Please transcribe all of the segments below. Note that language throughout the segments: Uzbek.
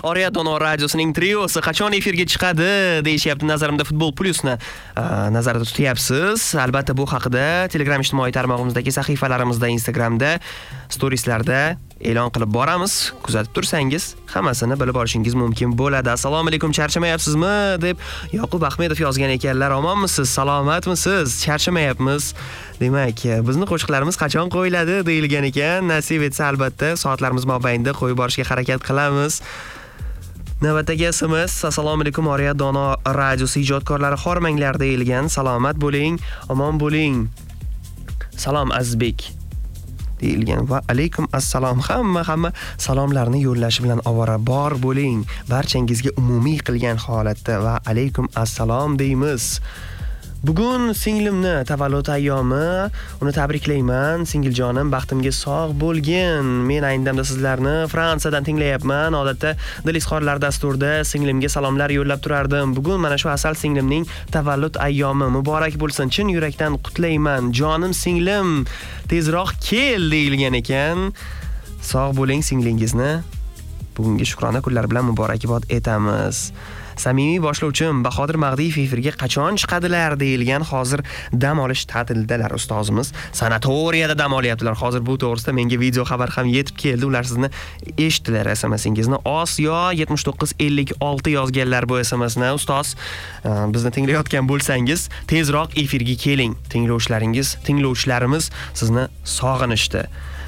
Oriyat Dono radiosining triosi qachon efirga chiqadi deyishyapti. Nazarimda Futbol Plusni nazarda tutyapsiz. Albatta bu haqida Telegram ijtimoiy tarmog'imizdagi sahifalarimizda, Instagramda, storieslarda e'lon qilib boramiz. Kuzatib tursangiz, hammasini bilib olishingiz mumkin bo'ladi. Assalomu alaykum, charchamayapsizmi deb Yoqub Ahmedov yozgan ekanlar. Omonmisiz, salomatmisiz? Charchamayapmiz. Demak, bizni qo'shiqlarimiz qachon qo'yiladi deyilgan ekan. Nasib etsa albatta soatlarimiz mobaynida qo'yib borishga harakat qilamiz. Navbatdagi SMS: Assalomu alaykum, Oriyat Dono radiosi ijodkorlari xormanglar deyilgan. Salomat bo'ling, omon bo'ling. Salom Azizbek deyilgan va alaykum assalom. Hamma salomlarni yo'llashi bilan ovora bor bo'ling. Barchangizga umumiy qilgan holatda va alaykum assalom deymiz. Bugun singlimni tavallud ayyomi. Uni tabriklayman. Singiljonim, baxtimga sog' bo'lgin. Men ayni damda sizlarni Fransiyadan tinglayapman. Odatda Dil izhorlar dasturida singlimga salomlar yo'llab turardim. Bugun mana shu asal singlimning tavallud ayyomi muborak bo'lsin. Chin yurakdan qutlayman. Jonim singlim, tezroq kel deyilgan ekan. Sog' bo'ling singlingizni. Bugungi shukrona kunlar bilan muborakbod etamiz. Samimiy boshlovchim Bahodir Mag'diyev efirga qachon chiqadilar deyilgan. Hozir dam olish ta'tilidalar ustozimiz. Sanatoriyada dam olyaptilar. Hozir bu to'g'risida menga video xabar ham yetib keldi. Ular sizni eshitdilar SMSingizni. Osiyo 7956 yozganlar bu SMSni. Ustoz, bizni tinglayotgan bo'lsangiz, tezroq efirga keling. Tinglovchilarimiz sizni sog'inishdi.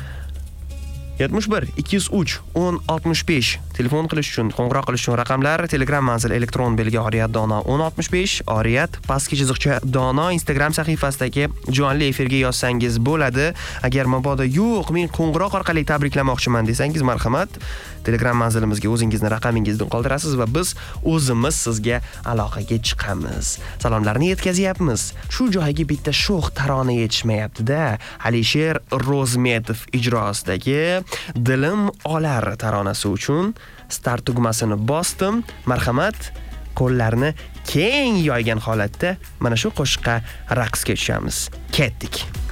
71 203 1065 telefon qilish uchun, qo'ng'iroq qilish uchun raqamlar: Telegram manzil elektron belgi Oriyat Dono 1065, Oriyat _Dono Dono Instagram sahifasidagi jonli efirga yozsangiz bo'ladi. Agar mabodo yo'q, men qo'ng'iroq orqali tabriklamoqchiman desangiz, marhamat, Telegram manzilimizga o'zingizni raqamingizni qoldirasiz va biz o'zimiz sizga aloqaga chiqamiz. Salomlarni yetkazyapmiz. Shu joyga bitta sho'x tarona yetishmayapti-da. Alisher Rozmetov ijrosidagi Dilim olar taronasi uchun start tugmasini bosdim. Marhamat, qo'llarni keng yoygan holatda mana shu qo'shiqqa raqsga tushamiz. Ketdik.